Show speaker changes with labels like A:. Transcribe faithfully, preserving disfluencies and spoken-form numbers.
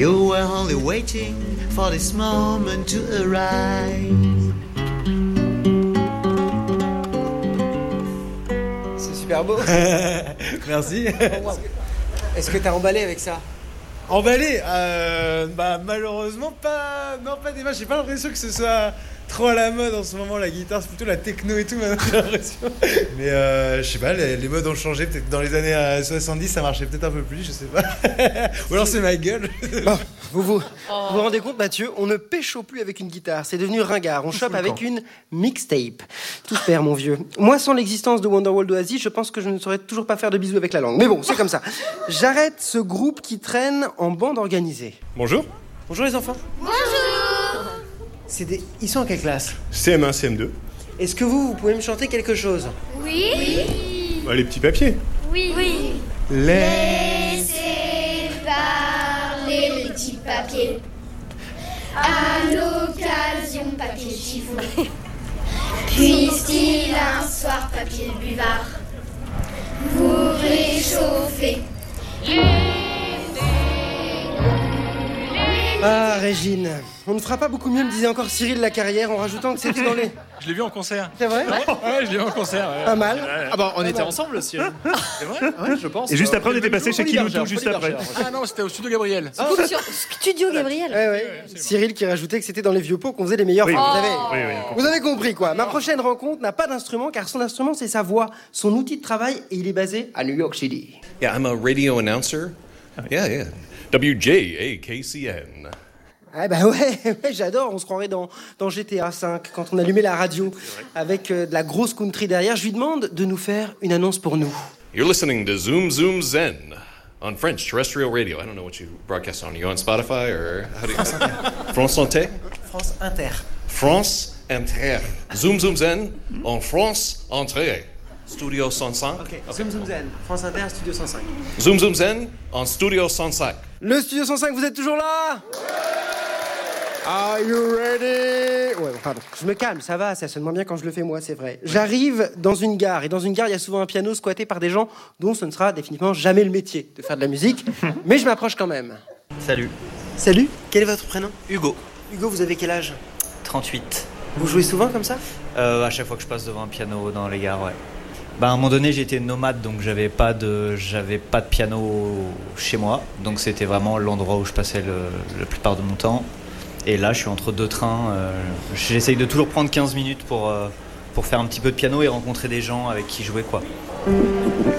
A: You were only waiting for this moment to arrive.
B: C'est super beau.
C: Merci.
B: Est-ce que t'as emballé avec ça?
C: Emballé euh, Bah malheureusement pas. Non, pas des matchs. J'ai pas l'impression que ce soit trop à la mode en ce moment, la guitare. C'est plutôt la techno et tout maintenant, j'ai l'impression. Mais euh, je sais pas, les, les modes ont changé. Peut-être dans les années euh, soixante-dix ça marchait peut-être un peu plus, je sais pas. Ou alors c'est ma gueule.
B: Bon, vous vous, oh. vous vous rendez compte, Mathieu, on ne pécho plus avec une guitare. C'est devenu ringard. On chope avec une mixtape. Tout se perd, mon vieux. Moi, sans l'existence de Wonderwall d'Oasis, je pense que je ne saurais toujours pas faire de bisous avec la langue. Mais bon, c'est comme ça. J'arrête ce groupe qui traîne en bande organisée.
D: Bonjour.
B: Bonjour les enfants.
E: Bonjour.
B: C'est des... Ils sont en quelle classe?
D: C M un, C M deux.
B: Est-ce que vous, vous pouvez me chanter quelque chose?
E: Oui. Oui.
D: Bah, les petits papiers.
E: Oui. Oui.
F: Laissez parler les petits papiers. À l'occasion, papier chiffon. Puisse-t-il un soir, papier buvard, vous réchauffer.
B: Ah, Régine, on ne fera pas beaucoup mieux, me disait encore Cyril Lacarrière, en rajoutant que c'était dans les...
G: Je l'ai vu en concert.
B: C'est vrai?
G: Ouais, ouais, je l'ai vu en concert. Ouais.
B: Pas mal.
G: Ah bah, on était ensemble, Cyril. C'est vrai? Ouais, je pense.
D: Et juste après, on était passé chez
G: Kiloutou,
D: Kiloutou, juste après.
G: Ah non, c'était au Studio Gabriel.
E: Oh. Sur Studio Gabriel.
B: Ouais, ouais. Cyril qui rajoutait que c'était dans les vieux pots qu'on faisait les meilleurs.
D: Oui,
B: Vous, avez...
D: oui, oui,
B: vous avez compris, quoi. Ma prochaine rencontre n'a pas d'instrument, car son instrument, c'est sa voix, son outil de travail, et il est basé à New York City.
H: Yeah, I'm a radio announcer. Yeah, yeah. W J A K C N.
B: Ah bah ouais, ouais, j'adore, on se croirait dans, dans G T A cinq, quand on allumait la radio, avec euh, de la grosse country derrière. Je lui demande de nous faire une annonce pour nous.
H: You're listening to Zoom Zoom Zen on French terrestrial radio. I don't know what you broadcast on. Are you on Spotify or how do you... France Inter.
B: France Inter.
H: France Inter. Zoom Zoom Zen en France Inter. Studio cent cinq.
B: Ok, Zoom Zoom Zen, France Inter, Studio cent cinq.
H: Zoom Zoom Zen en Studio cent cinq.
B: Le Studio cent cinq, vous êtes toujours là? Are you ready? Ouais, pardon. Je me calme, ça va, ça sonne moins bien quand je le fais moi, c'est vrai. J'arrive dans une gare, et dans une gare, il y a souvent un piano squatté par des gens dont ce ne sera définitivement jamais le métier de faire de la musique, mais je m'approche quand même.
I: Salut.
B: Salut, quel est votre prénom?
I: Hugo.
B: Hugo, vous avez quel âge?
I: trente-huit.
B: Vous jouez souvent comme ça?
I: Euh, à chaque fois que je passe devant un piano dans les gares, ouais. Bah, à un moment donné, j'étais nomade, donc j'avais pas de, j'avais pas de piano chez moi, donc c'était vraiment l'endroit où je passais le, la plupart de mon temps. Et là, je suis entre deux trains. Euh, j'essaye de toujours prendre quinze minutes pour, euh, pour faire un petit peu de piano et rencontrer des gens avec qui jouer, quoi.